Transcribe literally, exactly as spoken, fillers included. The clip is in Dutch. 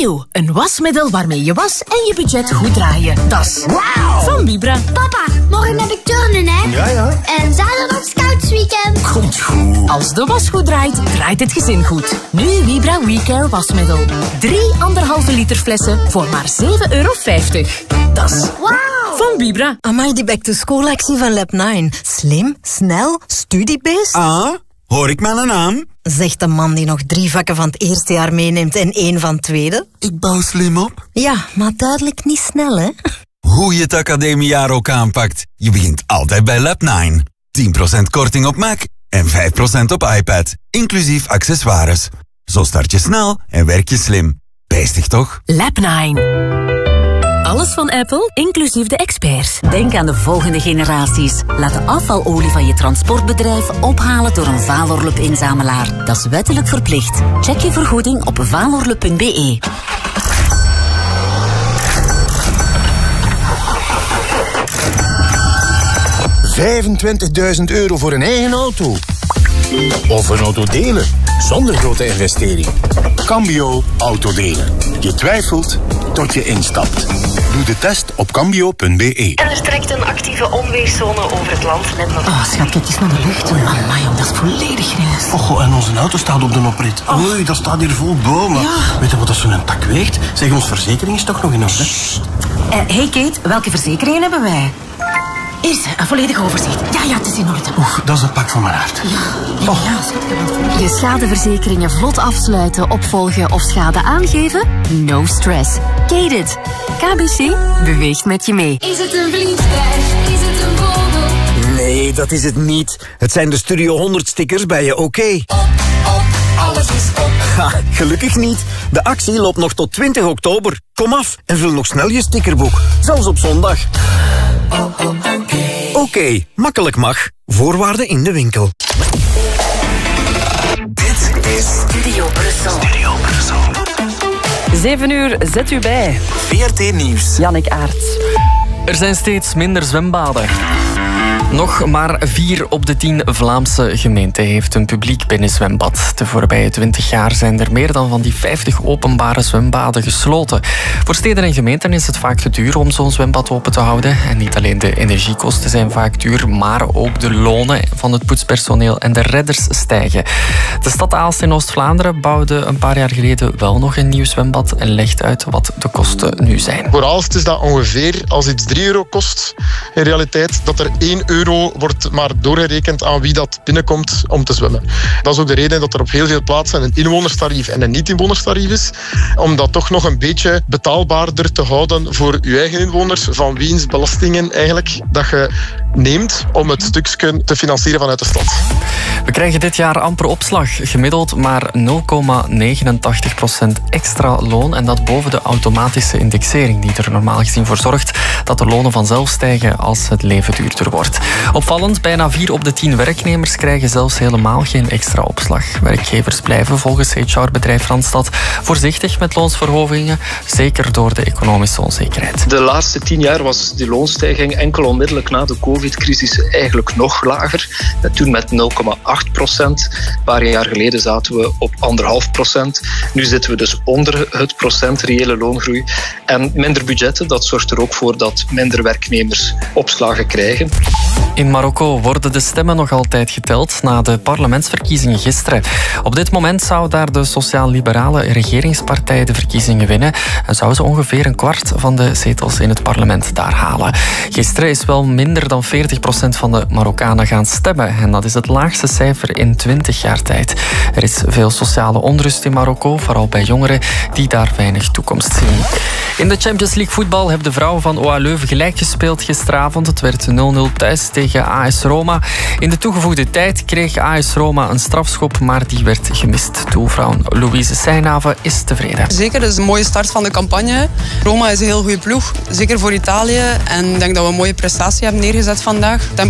Nieuw, een wasmiddel waarmee je was en je budget goed draaien. Dat is wow. van Vibra. Papa, morgen heb ik turnen, hè? Ja, ja. En zaterdag scoutsweekend. Komt goed. Als de was goed draait, draait het gezin goed. Nu Vibra WeCare wasmiddel. Drie anderhalve liter flessen voor maar zeven euro vijftig. Dat is Wauw. van Vibra. Amai, die back-to-school actie van Lab nine. Slim, snel, studiebeest. Ah, hoor ik mijn naam? Zegt de man die nog drie vakken van het eerste jaar meeneemt en één van het tweede. Ik bouw slim op. Ja, maar duidelijk niet snel, hè? Hoe je het academiejaar ook aanpakt, je begint altijd bij Lab nine. tien procent korting op Mac en vijf procent op iPad, inclusief accessoires. Zo start je snel en werk je slim. Bijstig toch? Lab nine. Alles van Apple, inclusief de experts. Denk aan de volgende generaties. Laat de afvalolie van je transportbedrijf ophalen door een Valorlup-inzamelaar. Dat is wettelijk verplicht. Check je vergoeding op valorlup punt be. vijfentwintigduizend euro voor een eigen auto. Of een auto delen, zonder grote investering. Cambio Autodelen. Je twijfelt tot je instapt. Doe de test op cambio punt be. En er trekt een actieve onweerszone over het land met nog... Oh, schat, kijk eens naar de lucht. Amai, dat is volledig grijs. Och, en onze auto staat op de oprit. Oh. Oei, dat staat hier vol bomen. Ja. Weet je wat dat zo'n tak weegt? Zeg, ons verzekering is toch nog in orde? Uh, hey Kate, welke verzekeringen hebben wij? Eerst een volledig overzicht. Ja, ja, het is in orde. Oeh, dat is een pak van mijn hart. Ja, Oh. ja, schat, ik heb het. Je schadeverzekeringen vlot afsluiten, opvolgen of schade aangeven? No stress. Kate-it. K B C beweegt met je mee. Is het een vliegtuig? Is het een vogel? Nee, dat is het niet. Het zijn de Studio honderd stickers bij je OK. Op, op, alles is op. Ha, gelukkig niet. De actie loopt nog tot twintig oktober. Kom af en vul nog snel je stickerboek. Zelfs op zondag. Oké, makkelijk mag. Voorwaarden in de winkel. Dit is Studio Brussel. Studio Brussel. zeven uur, zet u bij. V R T Nieuws. Jannik Aerts. Er zijn steeds minder zwembaden. Nog maar vier op de tien Vlaamse gemeenten heeft een publiek binnenzwembad. De voorbije twintig jaar zijn er meer dan van die vijftig openbare zwembaden gesloten. Voor steden en gemeenten is het vaak te duur om zo'n zwembad open te houden. En niet alleen de energiekosten zijn vaak duur, maar ook de lonen van het poetspersoneel en de redders stijgen. De stad Aalst in Oost-Vlaanderen bouwde een paar jaar geleden wel nog een nieuw zwembad en legt uit wat de kosten nu zijn. Voor Aalst is dat ongeveer, als iets drie euro kost, in realiteit, dat er één euro wordt maar doorgerekend aan wie dat binnenkomt om te zwemmen. Dat is ook de reden dat er op heel veel plaatsen een inwonerstarief en een niet-inwonerstarief is, om dat toch nog een beetje betaalbaarder te houden voor je eigen inwoners, van wiens belastingen eigenlijk dat je neemt om het stukje te financieren vanuit de stad. We krijgen dit jaar amper opslag, gemiddeld maar nul komma negenentachtig procent extra loon en dat boven de automatische indexering die er normaal gezien voor zorgt dat de lonen vanzelf stijgen als het leven duurder wordt. Opvallend, bijna vier op de tien werknemers krijgen zelfs helemaal geen extra opslag. Werkgevers blijven volgens H R-bedrijf Randstad voorzichtig met loonsverhogingen, zeker door de economische onzekerheid. De laatste tien jaar was die loonstijging enkel onmiddellijk na de covid-crisis eigenlijk nog lager. Toen met nul komma acht procent. Een paar jaar geleden zaten we op anderhalf procent. Nu zitten we dus onder het procent reële loongroei. En minder budgetten, dat zorgt er ook voor dat minder werknemers opslagen krijgen. In Marokko worden de stemmen nog altijd geteld na de parlementsverkiezingen gisteren. Op dit moment zou daar de sociaal-liberale regeringspartij de verkiezingen winnen en zou ze ongeveer een kwart van de zetels in het parlement daar halen. Gisteren is wel minder dan veertig procent van de Marokkanen gaan stemmen en dat is het laagste cijfer in twintig jaar tijd. Er is veel sociale onrust in Marokko, vooral bij jongeren die daar weinig toekomst zien. In de Champions League voetbal hebben de vrouwen van O A Leuven gelijk gespeeld gisteravond. Het werd nul nul thuis tegen A S Roma. In de toegevoegde tijd kreeg A S Roma een strafschop, maar die werd gemist. Doelvrouw Louise Seijnhaven is tevreden. Zeker, dat is een mooie start van de campagne. Roma is een heel goede ploeg, zeker voor Italië. En ik denk dat we een mooie prestatie hebben neergezet vandaag.